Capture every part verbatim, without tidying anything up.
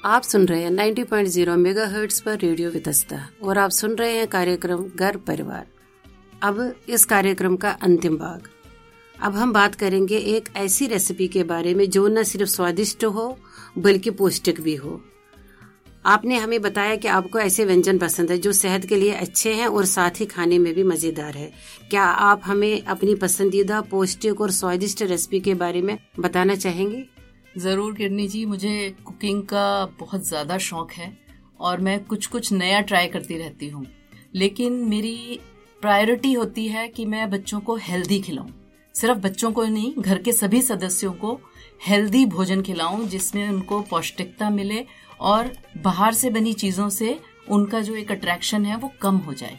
आप सुन रहे हैं नब्बे पॉइंट शून्य मेगाहर्ट्ज पर रेडियो वितस्ता और आप सुन रहे हैं कार्यक्रम घर परिवार। अब इस कार्यक्रम का अंतिम भाग। अब हम बात करेंगे एक ऐसी रेसिपी के बारे में जो न सिर्फ स्वादिष्ट हो बल्कि पौष्टिक भी हो। आपने हमें बताया कि आपको ऐसे व्यंजन पसंद है जो सेहत के लिए अच्छे हैं और साथ ही खाने में भी मजेदार है। क्या आप हमें अपनी पसंदीदा पौष्टिक और स्वादिष्ट रेसिपी के बारे में बताना चाहेंगे? जरूर किरनी जी, मुझे कुकिंग का बहुत ज़्यादा शौक है और मैं कुछ कुछ नया ट्राई करती रहती हूँ, लेकिन मेरी प्रायोरिटी होती है कि मैं बच्चों को हेल्दी खिलाऊं। सिर्फ बच्चों को नहीं, घर के सभी सदस्यों को हेल्दी भोजन खिलाऊं जिसमें उनको पौष्टिकता मिले और बाहर से बनी चीज़ों से उनका जो एक अट्रैक्शन है वो कम हो जाए।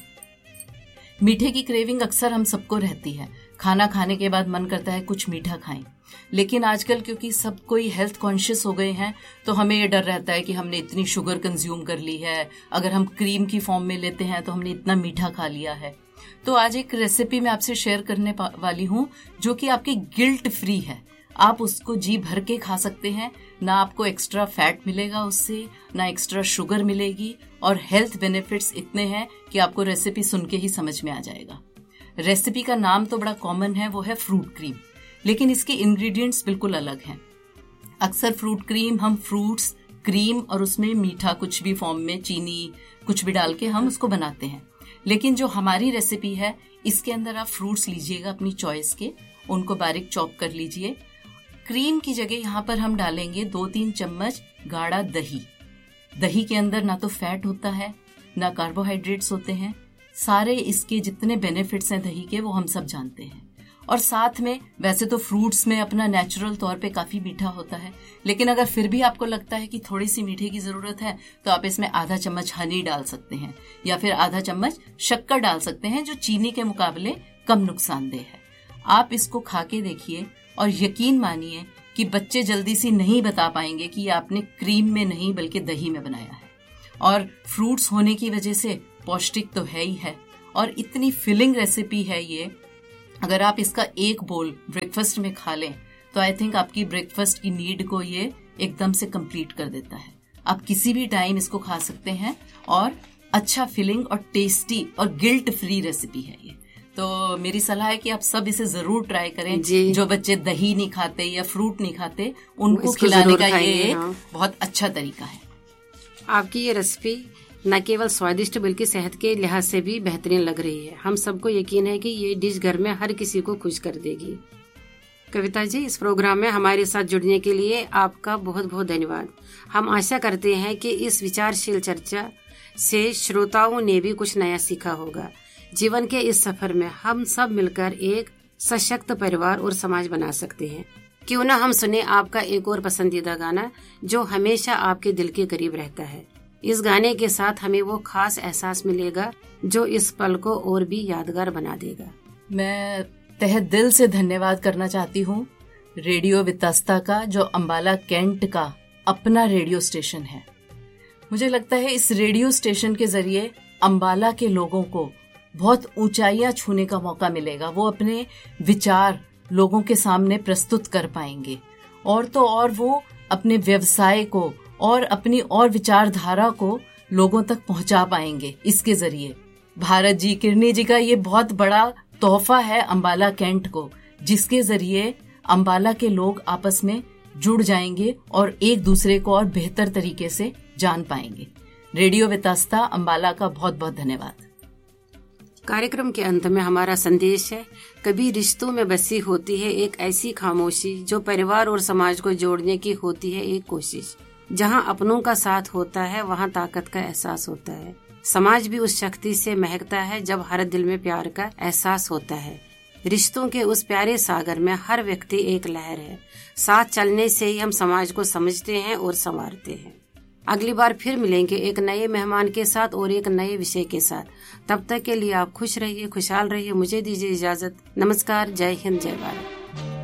मीठे की क्रेविंग अक्सर हम सबको रहती है। खाना खाने के बाद मन करता है कुछ मीठा खाएं, लेकिन आजकल क्योंकि सब कोई हेल्थ कॉन्शियस हो गए हैं तो हमें ये डर रहता है कि हमने इतनी शुगर कंज्यूम कर ली है, अगर हम क्रीम की फॉर्म में लेते हैं तो हमने इतना मीठा खा लिया है। तो आज एक रेसिपी मैं आपसे शेयर करने वाली हूँ जो कि आपकी गिल्ट फ्री है। आप उसको जी भर के खा सकते हैं, ना आपको एक्स्ट्रा फैट मिलेगा उससे, ना एक्स्ट्रा शुगर मिलेगी, और हेल्थ बेनिफिट्स इतने हैं कि आपको रेसिपी सुन के ही समझ में आ जाएगा। रेसिपी का नाम तो बड़ा कॉमन है, वो है फ्रूट क्रीम, लेकिन इसके इंग्रेडिएंट्स बिल्कुल अलग हैं। अक्सर फ्रूट क्रीम हम फ्रूट्स क्रीम और उसमें मीठा कुछ भी फॉर्म में चीनी कुछ भी डाल के हम उसको बनाते हैं, लेकिन जो हमारी रेसिपी है इसके अंदर आप फ्रूट्स लीजिएगा अपनी चॉइस के, उनको बारीक चॉप कर लीजिए। क्रीम की जगह यहाँ पर हम डालेंगे दो तीन चम्मच गाढ़ा दही। दही के अंदर ना तो फैट होता है ना कार्बोहाइड्रेट्स होते हैं, सारे इसके जितने बेनिफिट्स हैं दही के वो हम सब जानते हैं। और साथ में वैसे तो फ्रूट्स में अपना नेचुरल तौर पे काफी मीठा होता है, लेकिन अगर फिर भी आपको लगता है कि थोड़ी सी मीठे की जरूरत है तो आप इसमें आधा चम्मच हनी डाल सकते हैं या फिर आधा चम्मच शक्कर डाल सकते हैं, जो चीनी के मुकाबले कम नुकसानदेह है। आप इसको खा के देखिए और यकीन मानिए कि बच्चे जल्दी से नहीं बता पाएंगे कि ये आपने क्रीम में नहीं बल्कि दही में बनाया है। और फ्रूट्स होने की वजह से पौष्टिक तो है ही है, और इतनी फिलिंग रेसिपी है ये। अगर आप इसका एक बोल ब्रेकफास्ट में खा लें तो आई थिंक आपकी ब्रेकफास्ट की नीड को ये एकदम से कंप्लीट कर देता है। आप किसी भी टाइम इसको खा सकते हैं और अच्छा फिलिंग और टेस्टी और गिल्ट फ्री रेसिपी है ये। तो मेरी सलाह है कि आप सब इसे जरूर ट्राई करें। जो बच्चे दही नहीं खाते या फ्रूट नहीं खाते उनको खिलाने का ये एक हाँ। बहुत अच्छा तरीका है। आपकी ये रेसिपी न केवल स्वादिष्ट बल्कि सेहत के लिहाज से भी बेहतरीन लग रही है। हम सबको यकीन है कि ये डिश घर में हर किसी को खुश कर देगी। कविता जी, इस प्रोग्राम में हमारे साथ जुड़ने के लिए आपका बहुत बहुत धन्यवाद। हम आशा करते हैं कि इस विचारशील चर्चा से श्रोताओं ने भी कुछ नया सीखा होगा। जीवन के इस सफर में हम सब मिलकर एक सशक्त परिवार और समाज बना सकते हैं। क्यों न हम सुने आपका एक और पसंदीदा गाना जो हमेशा आपके दिल के करीब रहता है। इस गाने के साथ हमें वो खास एहसास मिलेगा जो इस पल को और भी यादगार बना देगा। मैं तहे दिल से धन्यवाद करना चाहती हूँ रेडियो वितस्ता का, जो अंबाला कैंट का अपना रेडियो स्टेशन है। मुझे लगता है इस रेडियो स्टेशन के जरिए अंबाला के लोगों को बहुत ऊंचाइयां छूने का मौका मिलेगा। वो अपने विचार लोगों के सामने प्रस्तुत कर पाएंगे, और तो और वो अपने व्यवसाय को और अपनी और विचारधारा को लोगों तक पहुंचा पाएंगे इसके जरिए। भारत जी, किरनी जी का ये बहुत बड़ा तोहफा है अंबाला कैंट को, जिसके जरिए अंबाला के लोग आपस में जुड़ जाएंगे और एक दूसरे को और बेहतर तरीके से जान पाएंगे। रेडियो वितस्ता अंबाला का बहुत बहुत धन्यवाद। कार्यक्रम के अंत में हमारा संदेश है, कभी रिश्तों में बसी होती है एक ऐसी खामोशी जो परिवार और समाज को जोड़ने की होती है एक कोशिश। जहां अपनों का साथ होता है वहां ताकत का एहसास होता है। समाज भी उस शक्ति से महकता है जब हर दिल में प्यार का एहसास होता है। रिश्तों के उस प्यारे सागर में हर व्यक्ति एक लहर है। साथ चलने से ही हम समाज को समझते हैं और संवारते हैं। अगली बार फिर मिलेंगे एक नए मेहमान के साथ और एक नए विषय के साथ। तब तक के लिए आप खुश रहिए, खुशहाल रहिए। मुझे दीजिए इजाजत। नमस्कार, जय हिंद, जय भारत।